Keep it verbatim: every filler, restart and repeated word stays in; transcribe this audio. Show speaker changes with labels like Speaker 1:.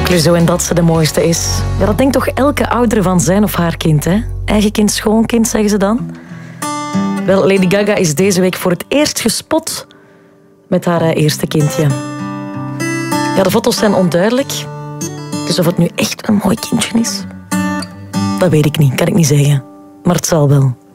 Speaker 1: Clouseau en dat ze de mooiste is. Ja, dat denkt toch elke oudere van zijn of haar kind, hè? Eigen kind, schoonkind, zeggen ze dan. Wel, Lady Gaga is deze week voor het eerst gespot met haar eerste kindje. Ja, de foto's zijn onduidelijk. Dus of het nu echt een mooi kindje is, dat weet ik niet, kan ik niet zeggen. Maar het zal wel.